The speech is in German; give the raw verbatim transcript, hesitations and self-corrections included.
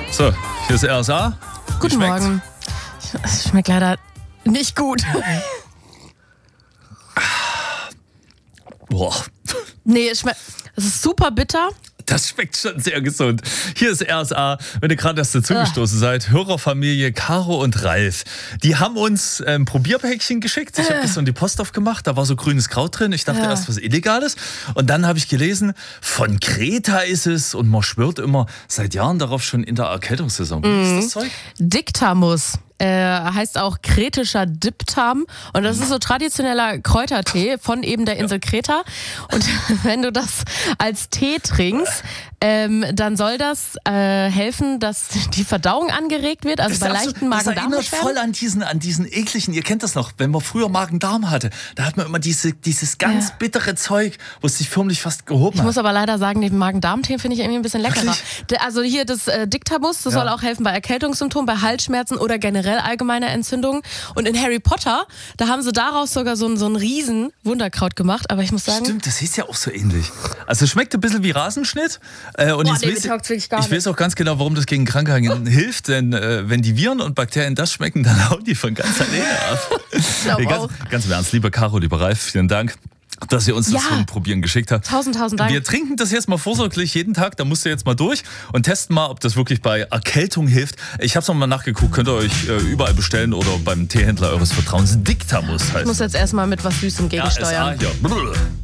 So, hier ist R S A. Guten Morgen. Es schmeckt leider nicht gut. Boah. Nee, es schmeckt. Es ist super bitter. Das schmeckt schon sehr gesund. Hier ist R S A, wenn ihr gerade erst dazugestoßen uh. seid, Hörerfamilie Caro und Ralf. Die haben uns ein ähm, Probierpäckchen geschickt. Ich uh. habe das so in die Post aufgemacht, da war so grünes Kraut drin. Ich dachte uh. erst was Illegales. Und dann habe ich gelesen, von Kreta ist es und man schwört immer seit Jahren darauf schon in der Erkältungssaison. Wie mm. ist das Zeug? Dictamus. Äh, heißt auch kretischer Diptam und das ist so traditioneller Kräutertee von eben der Insel Kreta und wenn du das als Tee trinkst, ähm, dann soll das äh, helfen, dass die Verdauung angeregt wird, also das bei leichten Magen-Darm-Beschwerden. Das erinnert voll an diesen, an diesen ekligen, ihr kennt das noch, wenn man früher Magen-Darm hatte, da hat man immer diese, dieses ganz ja. bittere Zeug, wo es sich förmlich fast gehoben ich hat. Ich muss aber leider sagen, den Magen-Darm-Tee finde ich irgendwie ein bisschen leckerer. Wirklich? Also hier das äh, Dictamus, das ja. soll auch helfen bei Erkältungssymptomen, bei Halsschmerzen oder generell allgemeine Entzündungen. Und in Harry Potter, da haben sie daraus sogar so ein, so ein riesen Wunderkraut gemacht. Aber ich muss sagen... Stimmt, das ist ja auch so ähnlich. Also es schmeckt ein bisschen wie Rasenschnitt. Äh, und Boah, ich, nee, weiß, ich ich weiß auch ganz genau, warum das gegen Krankheiten hilft. Denn äh, wenn die Viren und Bakterien das schmecken, dann hauen die von ganz alleine ab. Ich ganz, ganz im Ernst, lieber Caro, lieber Ralf, vielen Dank, dass ihr uns das ja. zum Probieren geschickt habt. Tausend, tausend Dank. Wir trinken das jetzt mal vorsorglich jeden Tag, da musst du jetzt mal durch und testen mal, ob das wirklich bei Erkältung hilft. Ich habe es nochmal nachgeguckt, könnt ihr euch äh, überall bestellen oder beim Teehändler eures Vertrauens. Dictamus heißt. Ich muss jetzt erstmal mit was Süßem gegensteuern. R S A, ja.